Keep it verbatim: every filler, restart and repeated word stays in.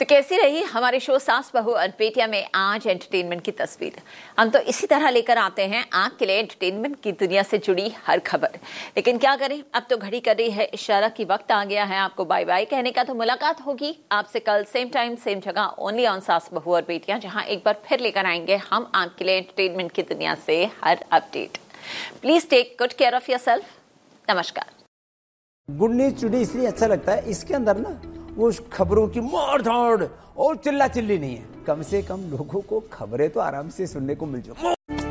तो कैसी रही हमारे शो सास बहू अनपेटिया में आज एंटरटेनमेंट की तस्वीर। हम तो इसी तरह लेकर आते हैं आपके लिए एंटरटेनमेंट की दुनिया से जुड़ी हर खबर। लेकिन क्या करें, अब तो घड़ी कर रही है इशारा की वक्त आ गया है आपको बाय बाय कहने का। तो मुलाकात होगी आपसे कल सेम टाइम सेम जगह ओनली ऑन सास बहू और बेटियां, जहां एक बार फिर लेकर आएंगे हम आपके लिए एंटरटेनमेंट की दुनिया से हर update. Please take good care of yourself. नमस्कार। गुड न्यूज टुडे इसलिए अच्छा लगता है, इसके अंदर ना वो खबरों की मार धाड़ और चिल्ला चिल्ली नहीं है। कम से कम लोगों को खबरें तो आराम से सुनने को मिल जाए।